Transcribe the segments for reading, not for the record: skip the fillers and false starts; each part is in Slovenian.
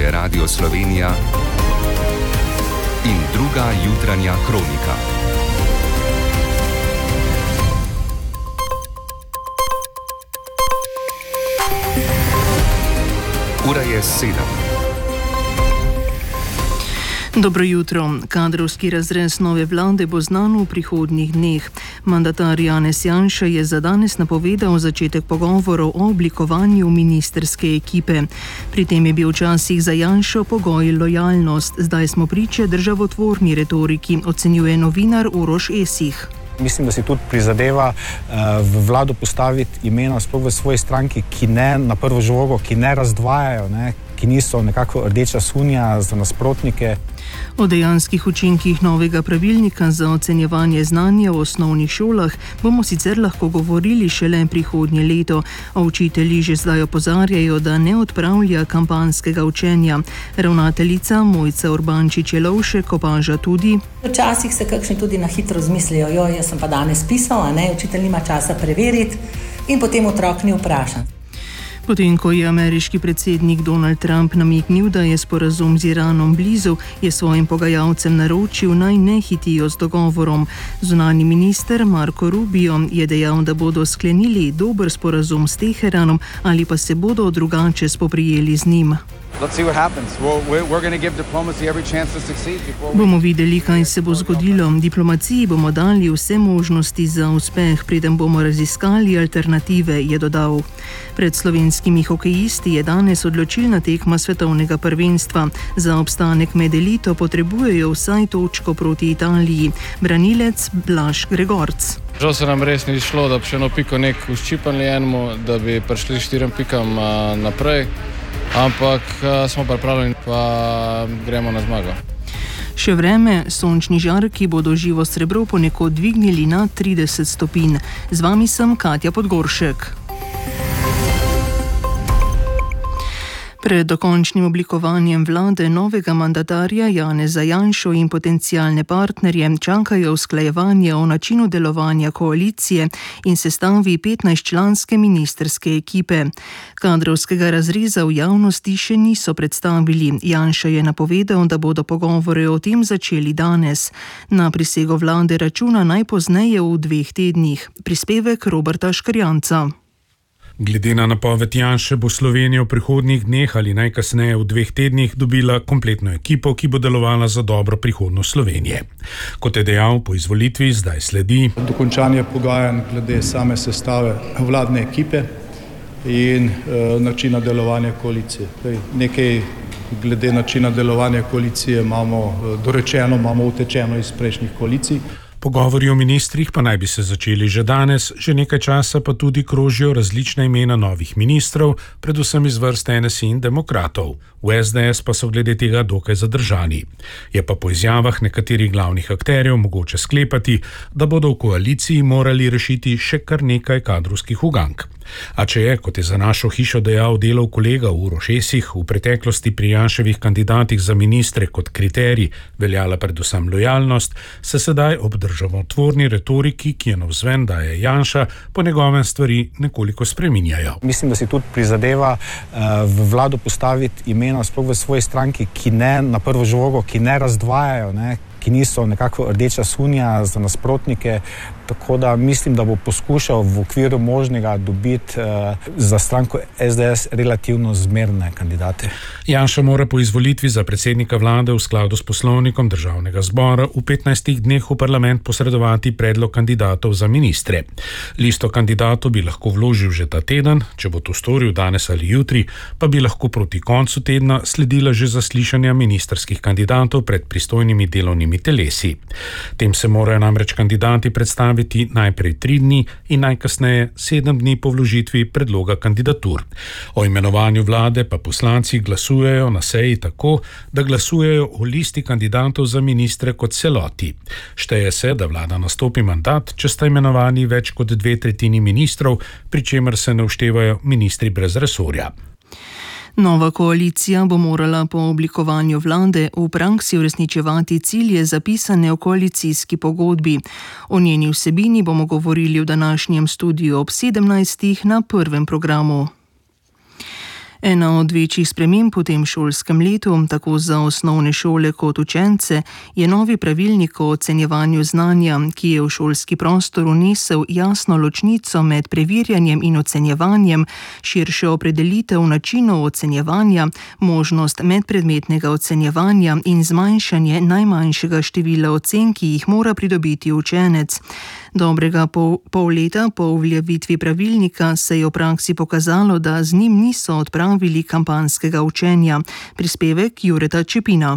je Radio Slovenija in druga jutranja kronika. Ura je 7. Dobro jutro. Kadrovski razrez nove vlade bo znan v prihodnjih dneh. Mandatar Janez Janša je za danes napovedal začetek pogovorov o oblikovanju ministrske ekipe. Pri tem je bil včasih za Janšo pogoj lojalnost. Zdaj smo priče državotvorni retoriki, ocenjuje novinar Uroš Esih. Mislim, da si tudi prizadeva v vlado postaviti imena sploh v svoji stranki, ki ne na prvo žogo, ki ne razdvajajo, ki niso nekako rdeča sunja za nasprotnike. O dejanskih učinkih novega pravilnika za ocenjevanje znanja v osnovnih šolah bomo sicer lahko govorili šele prihodnje leto, a učitelji že zdaj opozarjajo, da ne odpravlja kampanskega učenja. Ravnateljica Mojca Urbančič-Jelovšek opaža tudi: včasih se kakšni tudi na hitro zmislijo, jaz sem pa danes pisal, učitelj nima časa preveriti in potem otrok ni vprašan. Potem, ko je ameriški predsednik Donald Trump namignil, da je sporazum z Iranom blizu, je svojim pogajalcem naročil, naj ne hitijo z dogovorom. Zunanji minister Marco Rubio je dejal, da bodo sklenili dober sporazum s Teheranom ali pa se bodo drugače spoprijeli z njim. Bomo videli, kaj se bo zgodilo. Diplomaciji bomo dali vse možnosti za uspeh, preden bomo raziskali alternative, je dodal. Pred slovenskimi hokejisti je danes odločilna tekma svetovnega prvenstva. Za obstanek med elito potrebujejo vsaj točko proti Italiji. Branilec Blaž Gregorc. Žal se nam res ni šlo, da bi še eno piko uščipali enemu, da bi prišli 4 pikam naprej. Ampak smo pripravljeni, pa gremo na zmago. Še vreme, sončni žarki bodo živo srebro ponekod dvignili na 30 stopinj. Z vami sem Katja Podgoršek. Pred dokončnim oblikovanjem vlade novega mandatarja Janeza Janšo in potencialne partnerje čakajo usklajevanje o načinu delovanja koalicije in sestavi 15-članske ministrske ekipe. Kadrovskega razreza v javnosti še niso predstavili. Janša je napovedal, da bodo pogovore o tem začeli danes. Na prisego vlade računa najpozneje v 2 tednih. Prispevek Roberta Škrjanca. Glede na napoved Janše bo Slovenija v prihodnjih dneh ali najkasneje v 2 tednih dobila kompletno ekipo, ki bo delovala za dobro prihodnost Slovenije. Kot je dejal, po izvolitvi zdaj sledi dokončanje pogajanj glede same sestave vladne ekipe in načina delovanja koalicije. Nekaj glede načina delovanja koalicije imamo dorečeno, imamo utečeno iz prejšnjih koalicij. Pogovori o ministrih pa naj bi se začeli že danes, že nekaj časa pa tudi krožijo različna imena novih ministrov, predvsem iz vrst NSI in demokratov. V SDS pa so glede tega dokaj zadržani. Je pa po izjavah nekaterih glavnih akterjev mogoče sklepati, da bodo v koaliciji morali rešiti še kar nekaj kadrovskih ugank. A če je, kot je za našo hišo dejal delov kolega Uroš Esih, v preteklosti pri Janševih kandidatih za ministre kot kriterij veljala predvsem lojalnost, se sedaj ob državotvorni retoriki, ki je navzven daje Janša, po njegovem stvari nekoliko spreminjajo. Mislim, da si tudi prizadeva v vlado postaviti imena sploh v svoji stranki, ki ne na prvo žogo, ki ne razdvajajo, ki niso nekako rdeča sunja za nasprotnike. Tako da mislim, da bo poskušal v okviru možnega dobiti za stranko SDS relativno zmerne kandidate. Janša mora po izvolitvi za predsednika vlade v skladu s poslovnikom Državnega zbora v 15 dneh v parlament posredovati predlog kandidatov za ministre. Listo kandidatov bi lahko vložil že ta teden, če bo to storil danes ali jutri, pa bi lahko proti koncu tedna sledila že zaslišanja ministrskih kandidatov pred pristojnimi delovnimi telesi. Tem se morajo namreč kandidati predstaviti najprej 3 dni in najkasneje 7 dni po vložitvi predloga kandidatur. O imenovanju vlade pa poslanci glasujejo na seji tako, da glasujejo o listi kandidatov za ministre kot celoti. Šteje se, da vlada nastopi mandat, če sta imenovani več kot 2/3 ministrov, pri čemer se ne vštevajo ministri brez resorja. Nova koalicija bo morala po oblikovanju vlade v praksi uresničevati cilje zapisane v koalicijski pogodbi. O njeni vsebini bomo govorili v današnjem studiu ob 17. na prvem programu. Ena od večjih sprememb v tem šolskem letu, tako za osnovne šole kot učence, je novi pravilnik o ocenjevanju znanja, ki je v šolski prostor vnesel jasno ločnico med preverjanjem in ocenjevanjem, širše opredelitev načinov ocenjevanja, možnost medpredmetnega ocenjevanja in zmanjšanje najmanjšega števila ocen, ki jih mora pridobiti učenec. Dobrega pol leta po uveljavitvi pravilnika se je v praksi pokazalo, da z njim niso odpravili kampanskega učenja. Prispevek Jureta Čepina.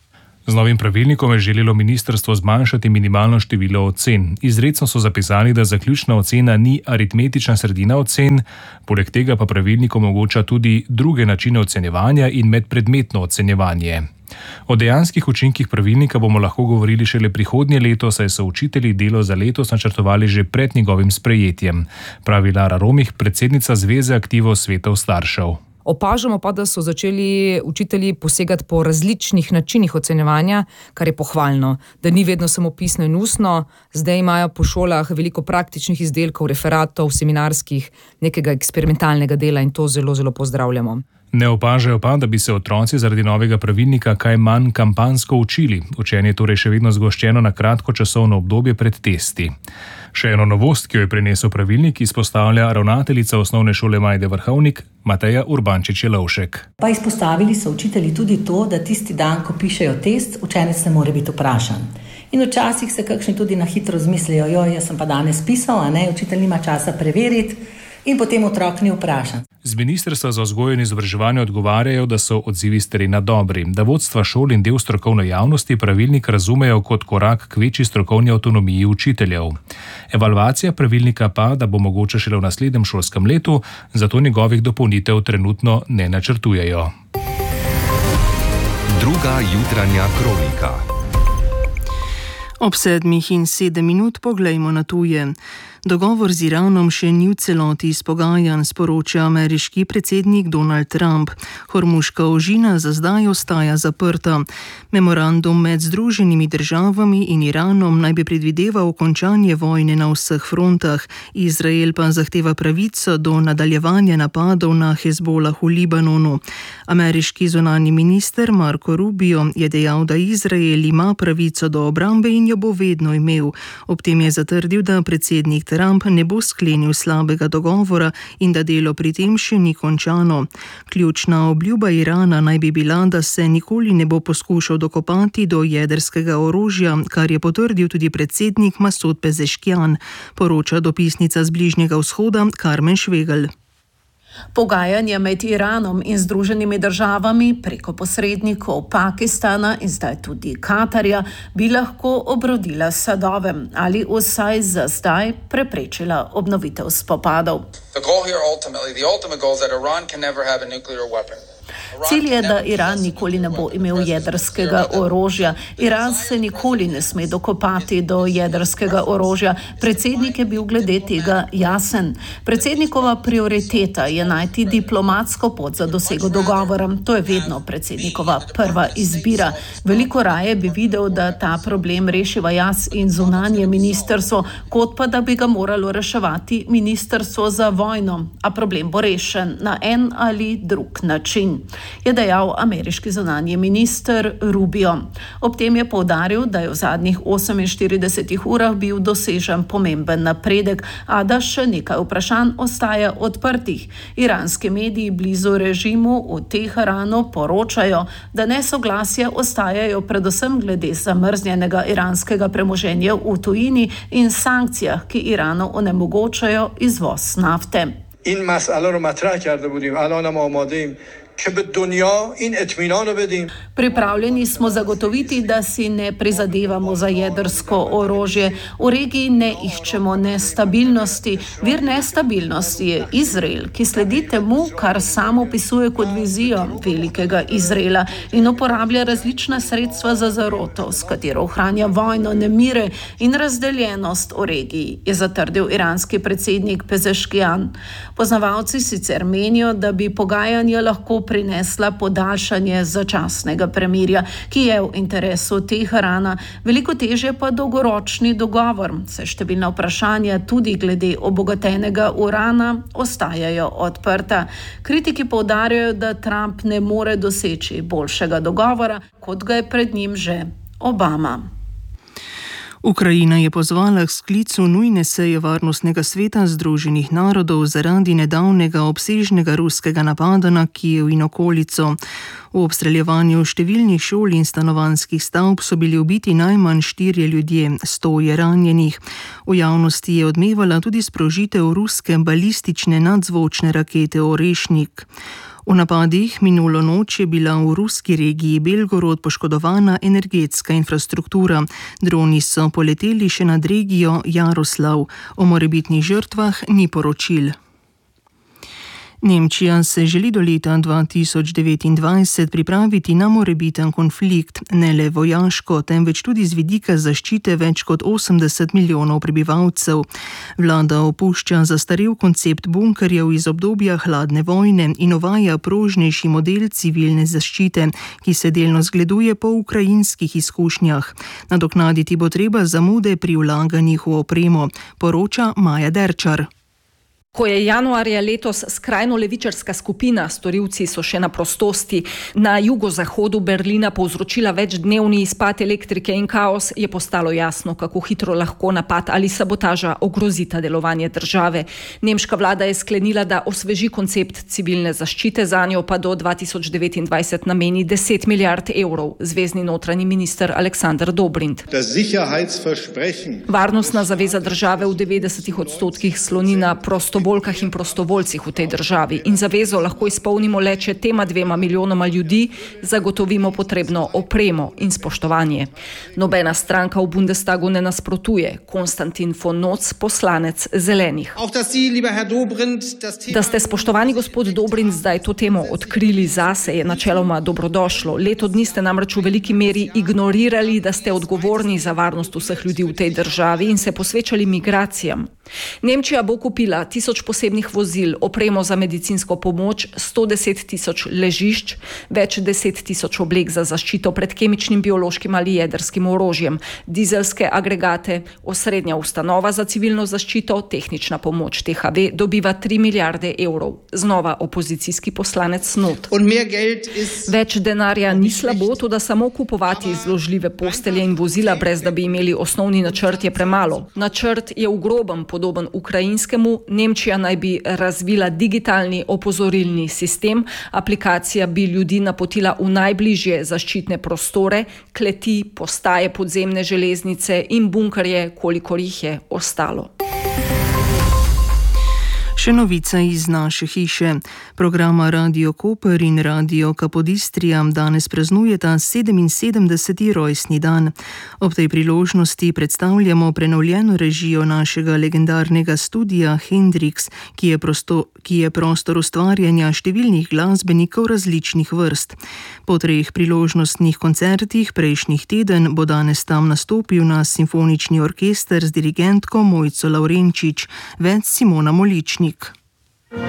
Z novim pravilnikom je želelo ministrstvo zmanjšati minimalno število ocen. Izrecno so zapisali, da zaključna ocena ni aritmetična sredina ocen, poleg tega pa pravilnik omogoča tudi druge načine ocenjevanja in medpredmetno ocenjevanje. O dejanskih učinkih pravilnika bomo lahko govorili šele prihodnje leto, saj so učitelji delo za letos načrtovali že pred njegovim sprejetjem, pravi Lara Romih, predsednica Zveze aktivov svetov staršev. Opažamo pa, da so začeli učitelji posegati po različnih načinih ocenjevanja, kar je pohvalno, da ni vedno samo pisno in ustno, zdaj imajo po šolah veliko praktičnih izdelkov, referatov, seminarskih, nekega eksperimentalnega dela in to zelo, zelo pozdravljamo. Ne opažajo pa, da bi se otroci zaradi novega pravilnika kaj manj kampansko učili. Učenje je torej še vedno zgoščeno na kratko časovno obdobje pred testi. Še eno novost, ki jo je prinesel pravilnik, izpostavlja ravnateljica osnovne šole Majde Vrhovnik, Mateja Urbančič-Jelovšek. Pa izpostavili so učitelji tudi to, da tisti dan, ko pišejo test, učenec ne more biti vprašan. In včasih se kakšni tudi na hitro zmislijo, jaz sem pa danes pisal, učitelj nima časa preveriti in potem otrok ni vprašan. Z Ministrstva za vzgojo in izobraževanje odgovarjajo, da so odzivi s terena dobri, da vodstva šol in del strokovne javnosti pravilnik razumejo kot korak k večji strokovni avtonomiji učiteljev. Evalvacija pravilnika pa, da bo mogoče šele v naslednjem šolskem letu, zato njegovih dopolnitev trenutno ne načrtujejo. Druga jutranja kronika. Ob 7:07 poglejmo na tuje. Dogovor z Iranom še ni v celoti izpogajan, sporoča ameriški predsednik Donald Trump. Hormuška ožina za zdaj ostaja zaprta. Memorandum med Združenimi državami in Iranom naj bi predvideval končanje vojne na vseh frontah. Izrael pa zahteva pravico do nadaljevanja napadov na Hezbolah v Libanonu. Ameriški zunanji minister Marco Rubio je dejal, da Izrael ima pravico do obrambe in jo bo vedno imel. Ob tem je zatrdil, da predsednik Trump ne bo sklenil slabega dogovora in da delo pri tem še ni končano. Ključna obljuba Irana naj bi bila, da se nikoli ne bo poskušal dokopati do jedrskega orožja, kar je potrdil tudi predsednik Masud Pezeškian, poroča dopisnica z Bližnjega vzhoda Karmen Švegelj. Pogajanja med Iranom in Združenimi državami preko posrednikov Pakistana in zdaj tudi Katarja bi lahko obrodila sadove ali vsaj za zdaj preprečila obnovitev spopadov. Cilj je, da Iran nikoli ne bo imel jedrskega orožja. Iran se nikoli ne sme dokopati do jedrskega orožja. Predsednik je bil glede tega jasen. Predsednikova prioriteta je najti diplomatsko pot za dosego dogovora. To je vedno predsednikova prva izbira. Veliko raje bi videl, da ta problem rešiva jaz in zunanje ministrstvo, kot pa da bi ga moralo reševati ministrstvo za vojno. A problem bo rešen na en ali drug način, je dejal ameriški zunanji minister Rubio. Ob tem je poudaril, da je v zadnjih 48 urah bil dosežen pomemben napredek, a da še nekaj vprašanj ostaja odprtih. Iranski mediji blizu režimu v Teheranu poročajo, da nesoglasja ostajajo predvsem glede zamrznjenega iranskega premoženja v tujini in sankcijah, ki Iranu onemogočajo izvoz nafte. In mas'ala ro matrah karde budim, alan ham amadeyim. Pripravljeni smo zagotoviti, da si ne prizadevamo za jedrsko orožje. V regiji ne iščemo nestabilnosti. Vir nestabilnosti je Izrael, ki sledi temu, kar sam opisuje kot vizijo velikega Izraela in uporablja različna sredstva za zaroto, s katero ohranja vojno, nemire in razdeljenost v regiji, je zatrdil iranski predsednik Pezeškian. Poznavalci sicer menijo, da bi pogajanja lahko prinesla podaljšanje začasnega premirja, ki je v interesu Teherana, veliko težje pa dolgoročni dogovor, saj številna vprašanja tudi glede obogatenega urana ostajajo odprta. Kritiki poudarjajo, da Trump ne more doseči boljšega dogovora, kot ga je pred njim že Obama. Ukrajina je pozvala k sklicu nujne seje Varnostnega sveta Združenih narodov zaradi nedavnega obsežnega ruskega napada na Kijev in okolico. V obstreljevanju številnih šol in stanovanjskih stavb so bili ubiti najmanj 4 ljudje, 100 je ranjenih. V javnosti je odmevala tudi sprožitev ruske balistične nadzvočne rakete Orešnik. V napadih minulo noč je bila v ruski regiji Belgorod poškodovana energetska infrastruktura. Droni so poleteli še nad regijo Jaroslav. O morebitnih žrtvah ni poročil. Nemčija se želi do leta 2029 pripraviti na morebiten konflikt, ne le vojaško, temveč tudi z vidika zaščite več kot 80 milijonov prebivalcev. Vlada opušča zastarel koncept bunkerjev iz obdobja hladne vojne in uvaja prožnejši model civilne zaščite, ki se delno zgleduje po ukrajinskih izkušnjah. Nadoknaditi bo treba zamude pri vlaganjih v opremo, poroča Maja Derčar. Ko je januarja letos skrajno levičarska skupina, storilci so še na prostosti, na jugozahodu Berlina povzročila večdnevni izpad elektrike in kaos, je postalo jasno, kako hitro lahko napad ali sabotaža ogrozita delovanje države. Nemška vlada je sklenila, da osveži koncept civilne zaščite, zanjo pa do 2029 nameni 10 milijard evrov, zvezni notranji minister Alexander Dobrindt. Varnostna zaveza države v 90% sloni na prostovoljskih in prostovoljcih v tej državi in zavezo lahko izpolnimo le, če tema 2 milijonoma ljudi zagotovimo potrebno opremo in spoštovanje. Nobena stranka v Bundestagu ne nasprotuje. Konstantin von Notz, poslanec Zelenih. Da ste, spoštovani gospod Dobrindt, zdaj to temo odkrili zase, je načeloma dobrodošlo. Leto dni ste namreč v veliki meri ignorirali, da ste odgovorni za varnost vseh ljudi v tej državi in se posvečali migracijam. Nemčija bo kupila 1000 posebnih vozil, opremo za medicinsko pomoč, 110 000 ležišč, več 10 000 oblek za zaščito pred kemičnim, biološkim ali jedrskim orožjem, dizelske agregate, osrednja ustanova za civilno zaščito, tehnična pomoč THV dobiva 3 milijarde evrov. Znova opozicijski poslanec Snot. Več denarja ni slabo, toda samo kupovati zložljive postelje in vozila, brez da bi imeli osnovni načrt, je premalo. Načrt je v grobem podoben ukrajinskemu. Nemčija naj bi razvila digitalni opozorilni sistem. Aplikacija bi ljudi napotila v najbližje zaščitne prostore, kleti, postaje podzemne železnice in bunkerje, kolikor jih je ostalo. Še novica iz naše hiše. Programa Radio Koper in Radio Kapodistrija danes praznujeta 77. rojstni dan. Ob tej priložnosti predstavljamo prenovljeno režijo našega legendarnega studia Hendrix, ki je prostor ustvarjanja številnih glasbenikov različnih vrst. Po 3 priložnostnih koncertih prejšnjih teden bo danes tam nastopil na simfonični orkester z dirigentko Mojco Lavrenčič, več Simona Moličnik.